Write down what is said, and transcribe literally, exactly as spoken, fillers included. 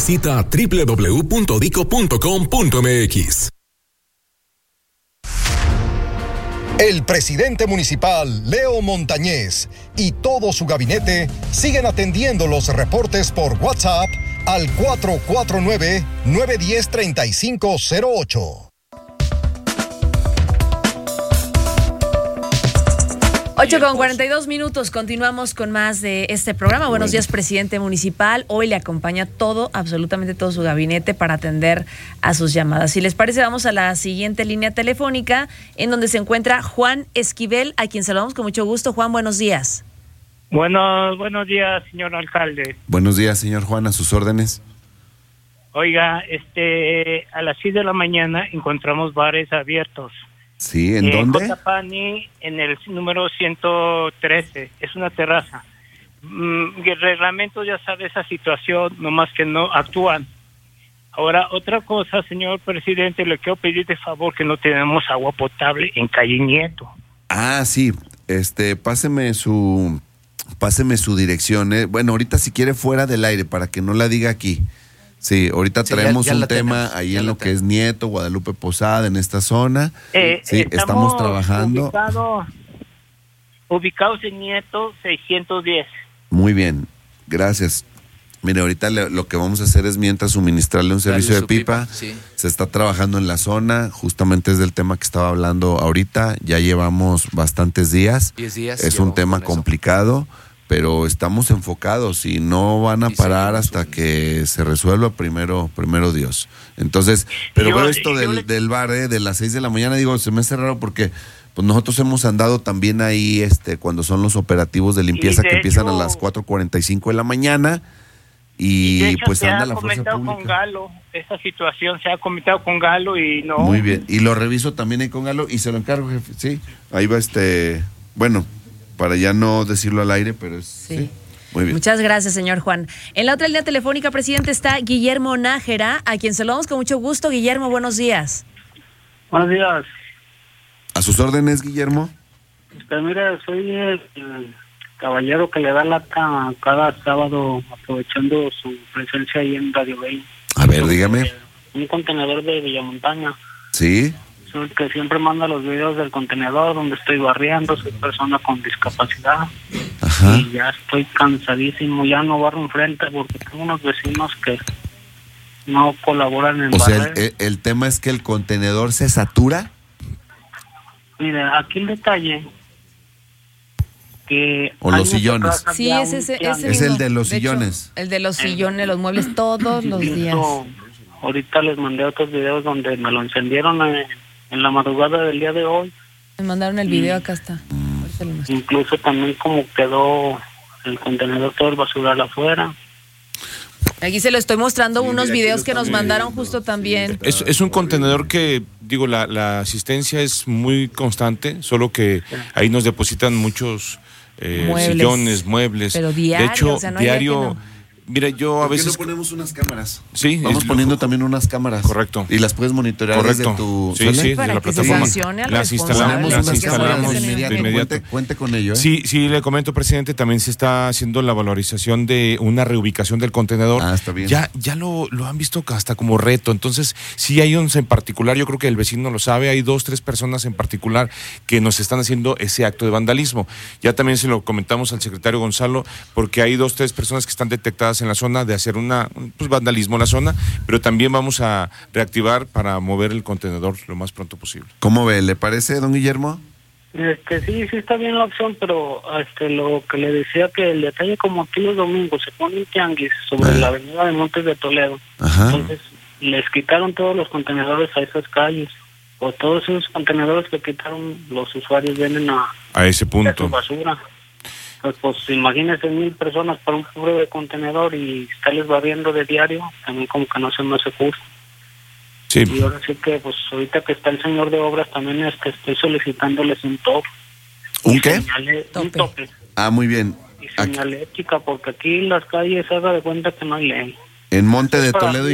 Visita doble u doble u doble u punto dico punto com punto eme equis. El presidente municipal, Leo Montañez, y todo su gabinete siguen atendiendo los reportes por WhatsApp al cuatro cuatro nueve, nueve uno cero, tres cinco cero ocho. ocho con cuarenta y dos minutos, continuamos con más de este programa. Buenos días, presidente municipal. Hoy le acompaña todo, absolutamente todo su gabinete para atender a sus llamadas. Si les parece, vamos a la siguiente línea telefónica, en donde se encuentra Juan Esquivel, a quien saludamos con mucho gusto. Juan, buenos días. Buenos, buenos días, señor alcalde. Buenos días, señor Juan, a sus órdenes. Oiga, este, a las seis de la mañana encontramos bares abiertos. Sí, ¿en eh, dónde? Cotapani, en el número ciento trece, es una terraza. Mm, el reglamento ya sabe esa situación, nomás que no actúan. Ahora, otra cosa, señor presidente, le quiero pedir de favor que no tenemos agua potable en calle Nieto. Ah, sí, este, páseme su, páseme su dirección. Eh. Bueno, ahorita si quiere fuera del aire, para que no la diga aquí. Sí, ahorita sí, traemos ya, ya un tema tenemos, ahí en lo que es Nieto, Guadalupe Posada, en esta zona. Eh, sí, estamos, estamos trabajando. Ubicado, ubicados en Nieto seiscientos diez. Muy bien, gracias. Mire, ahorita le, lo que vamos a hacer es, mientras suministrarle un servicio de pipa, pipa sí. Se está trabajando en la zona, justamente es del tema que estaba hablando ahorita, ya llevamos bastantes días. diez días. Es un tema complicado. Pero estamos enfocados y no van a parar hasta que se resuelva primero primero Dios. Entonces, pero veo esto del, del bar, eh, de las seis de la mañana, digo, se me hace raro porque pues nosotros hemos andado también ahí este cuando son los operativos de limpieza que empiezan a las cuatro cuarenta y cinco de la mañana y, y de hecho, pues se anda ha la fuerza pública. Con Galo, esa situación se ha comentado con Galo y no. Muy bien, y lo reviso también ahí con Galo y se lo encargo, jefe, sí, ahí va este, bueno, para ya no decirlo al aire, pero es... Sí. sí. Muy bien. Muchas gracias, señor Juan. En la otra línea telefónica, presidente, está Guillermo Nájera, a quien saludamos con mucho gusto. Guillermo, buenos días. Buenos días. ¿A sus órdenes, Guillermo? Este, mira, soy el, el caballero que le da lata cada sábado, aprovechando su presencia ahí en Radio Bay. A ver, dígame. Un contenedor de Villamontaña. Sí. Soy el que siempre manda los videos del contenedor donde estoy barriendo, soy persona con discapacidad. Ajá. Y ya estoy cansadísimo, ya no barro enfrente porque tengo unos vecinos que no colaboran en o barrer. O sea, el, el tema es que el contenedor se satura. Mire, aquí el detalle que... O los sillones. Sí, es ese, ese es el de los de sillones. Hecho, el de los sillones, los muebles, todos los días. Ahorita les mandé otros videos donde me lo encendieron en, en la madrugada del día de hoy. Me mandaron el video, acá está. Incluso también como quedó el contenedor, todo el basural afuera. Aquí se lo estoy mostrando, sí, unos videos que nos mandaron viendo. justo también. Es, es un contenedor que, digo, la, la asistencia es muy constante, solo que sí. Ahí nos depositan muchos eh, muebles, sillones, muebles. Pero diario, de hecho, o sea, no diario... Mira, yo a ¿Por qué veces... no ponemos unas cámaras? Sí. Vamos poniendo lo... también unas cámaras. Correcto. Y las puedes monitorear Correcto. desde tu... Sí, sí, para de la que plataforma. Se las instalamos, las instalamos de inmediato. De inmediato. Cuente, cuente con ello, ¿eh? Sí, sí, le comento, presidente, también se está haciendo la valorización de una reubicación del contenedor. Ah, está bien. Ya, ya lo, lo han visto hasta como reto. Entonces, sí hay unos en particular, yo creo que el vecino lo sabe, hay dos, tres personas en particular que nos están haciendo ese acto de vandalismo. Ya también se lo comentamos al secretario Gonzalo, porque hay dos, tres personas que están detectadas en la zona de hacer una pues, vandalismo en la zona, pero también vamos a reactivar para mover el contenedor lo más pronto posible. ¿Cómo ve? ¿Le parece, don Guillermo? Este, sí, sí está bien la opción, pero este, lo que le decía que el detalle, como aquí los domingos se pone un tianguis sobre ah. la avenida de Montes de Toledo. Ajá. Entonces les quitaron todos los contenedores a esas calles, o todos esos contenedores que quitaron los usuarios vienen a, a ese punto. A su basura. Pues, pues imagínense mil personas para un pobre de contenedor y estarles barriendo de diario, también como que no se me hace justo. Sí. Y ahora sí que, pues ahorita que está el señor de obras, también es que estoy solicitándoles un tope. ¿Un qué? Señale, tope. Un tope. Ah, muy bien. Y señalética, porque aquí en las calles se haga de cuenta que no hay ley. En Monte de Toledo y